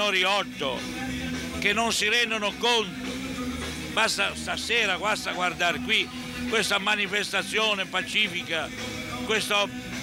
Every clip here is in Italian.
signori 8 che non si rendono conto. Basta stasera, basta guardare qui questa manifestazione pacifica, questa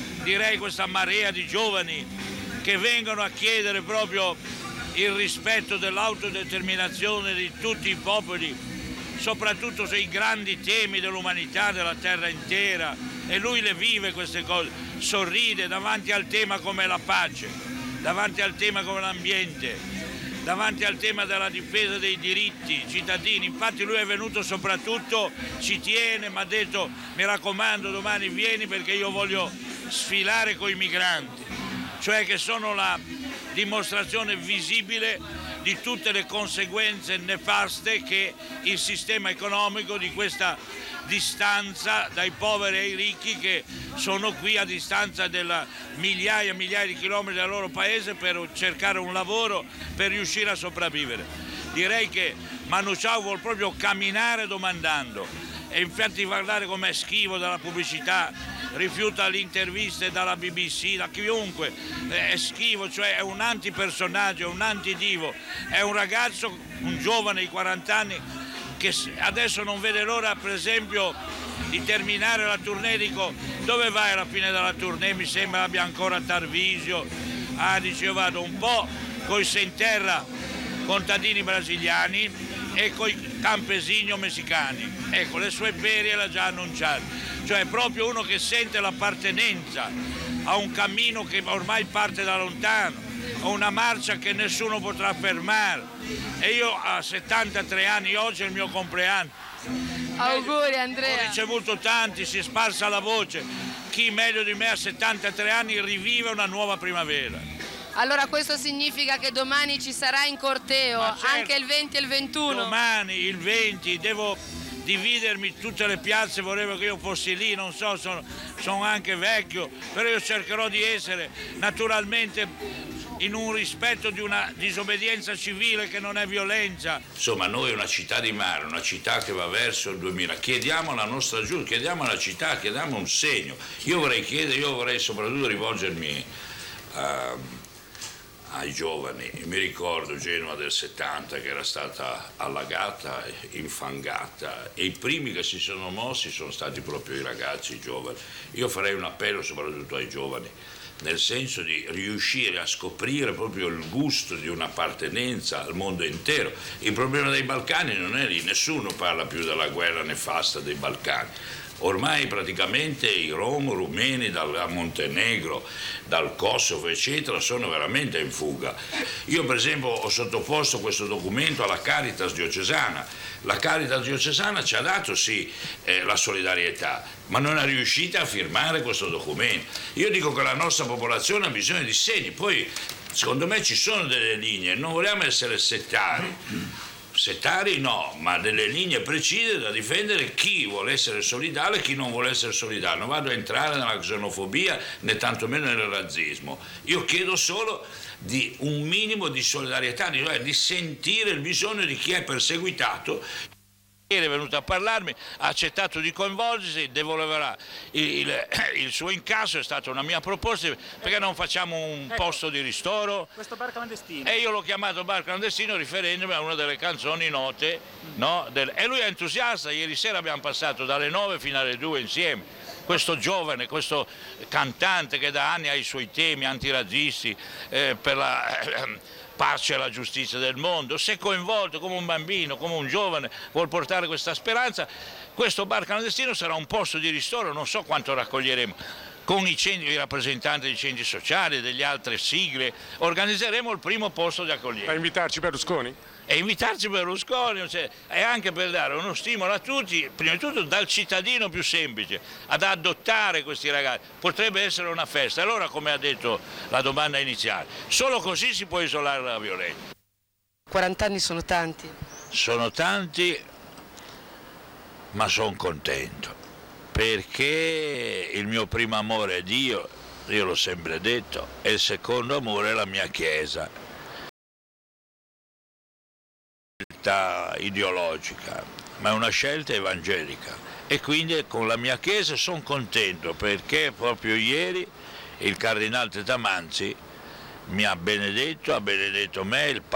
marea di giovani che vengono a chiedere proprio il rispetto dell'autodeterminazione di tutti i popoli, soprattutto sui grandi temi dell'umanità, della terra intera, e lui le vive queste cose, sorride davanti al tema come la pace, davanti al tema come l'ambiente, davanti al tema della difesa dei diritti cittadini. Infatti lui è venuto soprattutto, ci tiene, mi ha detto mi raccomando domani vieni perché io voglio sfilare con i migranti, cioè che sono la dimostrazione visibile di tutte le conseguenze nefaste che il sistema economico di questa distanza dai poveri ai ricchi, che sono qui a distanza della migliaia e migliaia di chilometri dal loro paese per cercare un lavoro, per riuscire a sopravvivere. Direi che Manu Chao vuol proprio camminare domandando, e infatti guardare com'è schivo dalla pubblicità, rifiuta le interviste dalla BBC, da chiunque, è schivo, cioè è un antipersonaggio, un antidivo, è un ragazzo, un giovane di 40 anni che adesso non vede l'ora, per esempio, di terminare la tournée. Dico, dove vai alla fine della tournée? Mi sembra abbia ancora Tarvisio. Dice, io vado un po' coi senterra contadini brasiliani e coi campesini messicani. Ecco, le sue ferie l'ha già annunciato. Cioè è proprio uno che sente l'appartenenza a un cammino che ormai parte da lontano, a una marcia che nessuno potrà fermare. E io a 73 anni, oggi è il mio compleanno. Auguri Andrea. Ho ricevuto tanti, si è sparsa la voce. Chi meglio di me a 73 anni rivive una nuova primavera. Allora questo significa che domani ci sarà in corteo, certo, anche il 20 e il 21? Domani, il 20, devo dividermi tutte le piazze, vorrevo che io fossi lì, non so, sono anche vecchio, però io cercherò di essere naturalmente in un rispetto di una disobbedienza civile che non è violenza. Insomma, noi una città di mare, una città che va verso il 2000, chiediamo la nostra giustizia, chiediamo alla città, chiediamo un segno. Io vorrei soprattutto rivolgermi ai giovani. Mi ricordo Genova del 70 che era stata allagata, infangata, e i primi che si sono mossi sono stati proprio i ragazzi, i giovani. Io farei un appello soprattutto ai giovani, nel senso di riuscire a scoprire proprio il gusto di un'appartenenza al mondo intero. Il problema dei Balcani non è lì, nessuno parla più della guerra nefasta dei Balcani. Ormai praticamente i rom rumeni dal Montenegro, dal Kosovo eccetera sono veramente in fuga. Io per esempio ho sottoposto questo documento alla Caritas diocesana. La Caritas diocesana ci ha dato sì la solidarietà, ma non è riuscita a firmare questo documento. Io dico che la nostra popolazione ha bisogno di segni, poi secondo me ci sono delle linee, non vogliamo essere settari. Settari no, ma delle linee precise da difendere, chi vuole essere solidale e chi non vuole essere solidale. Non vado a entrare nella xenofobia né tantomeno nel razzismo. Io chiedo solo di un minimo di solidarietà, di sentire il bisogno di chi è perseguitato. Ieri è venuto a parlarmi, ha accettato di coinvolgersi, devolverà il suo incasso, è stata una mia proposta, perché non facciamo un posto di ristoro? Questo bar clandestino. E io l'ho chiamato bar clandestino riferendomi a una delle canzoni note, no? E lui è entusiasta, ieri sera abbiamo passato dalle 9 fino alle 2 insieme. Questo giovane, questo cantante che da anni ha i suoi temi antirazzisti, per la pace e la giustizia del mondo, se coinvolto come un bambino, come un giovane, vuol portare questa speranza, questo bar clandestino sarà un posto di ristoro, non so quanto raccoglieremo. Con i rappresentanti dei centri sociali, delle altre sigle, organizzeremo il primo posto di accoglienza. A invitarci Berlusconi? E invitarci Berlusconi, cioè, è anche per dare uno stimolo a tutti, prima di tutto dal cittadino più semplice, ad adottare questi ragazzi. Potrebbe essere una festa. Allora, come ha detto la domanda iniziale, solo così si può isolare la violenza. 40 anni sono tanti. Sono tanti, ma sono contento, perché il mio primo amore è Dio, io l'ho sempre detto, e il secondo amore è la mia Chiesa. Ideologica, ma è una scelta evangelica, e quindi con la mia Chiesa sono contento, perché proprio ieri il cardinale Tetamanzi mi ha benedetto me, il